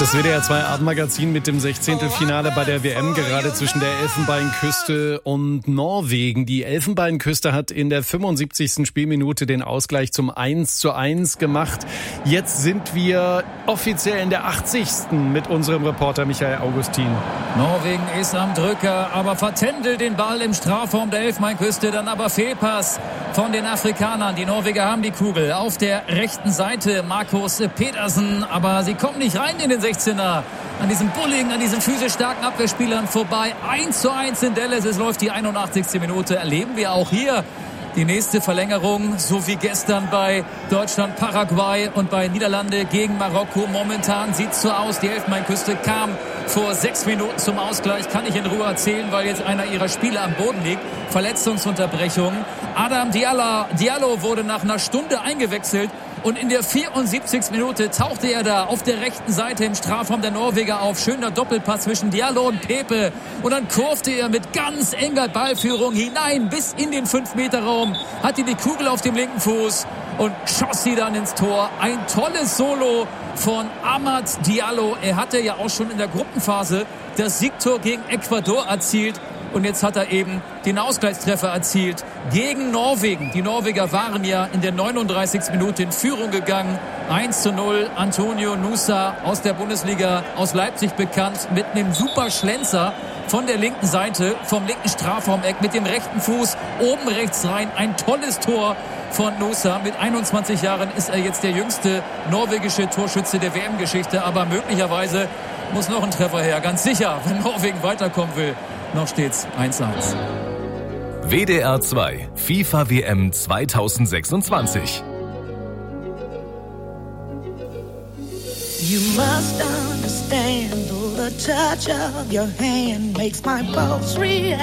Das WDR 2 Abendmagazin mit dem 16. Finale bei der WM, gerade zwischen der Elfenbeinküste und Norwegen. Die Elfenbeinküste hat in der 75. Spielminute den Ausgleich zum 1:1 gemacht. Jetzt sind wir offiziell in der 80. mit unserem Reporter Michael Augustin. Norwegen ist am Drücker, aber vertändelt den Ball im Strafraum der Elfenbeinküste. Dann aber Fehlpass von den Afrikanern. Die Norweger haben die Kugel auf der rechten Seite. Markus Pedersen, aber sie kommen nicht rein in den 16er. An diesem bulligen, an diesen physisch starken Abwehrspielern vorbei. 1:1 in Dallas. Es läuft die 81. Minute. Erleben wir auch hier die nächste Verlängerung, so wie gestern bei Deutschland, Paraguay und bei Niederlande gegen Marokko. Momentan sieht es so aus, die Elfenbeinküste kam vor 6 Minuten zum Ausgleich. Kann ich in Ruhe erzählen, weil jetzt einer ihrer Spieler am Boden liegt. Verletzungsunterbrechung. Adam Diallo wurde nach einer Stunde eingewechselt. Und in der 74. Minute tauchte er da auf der rechten Seite im Strafraum der Norweger auf. Schöner Doppelpass zwischen Diallo und Pepe. Und dann kurfte er mit ganz enger Ballführung hinein bis in den 5-Meter-Raum. Hatte die Kugel auf dem linken Fuß und schoss sie dann ins Tor. Ein tolles Solo von Amad Diallo. Er hatte ja auch schon in der Gruppenphase das Siegtor gegen Ecuador erzielt. Und jetzt hat er eben den Ausgleichstreffer erzielt gegen Norwegen. Die Norweger waren ja in der 39. Minute in Führung gegangen. 1:0. Antonio Nusa aus der Bundesliga, aus Leipzig bekannt, mit einem super Schlenzer von der linken Seite, vom linken Strafraumeck mit dem rechten Fuß oben rechts rein. Ein tolles Tor von Nusa. Mit 21 Jahren ist er jetzt der jüngste norwegische Torschütze der WM-Geschichte. Aber möglicherweise muss noch ein Treffer her. Ganz sicher, wenn Norwegen weiterkommen will. Noch steht's 1:1. WDR 2 FIFA WM 2026. You must understand, though the touch of your hand makes my pulse react.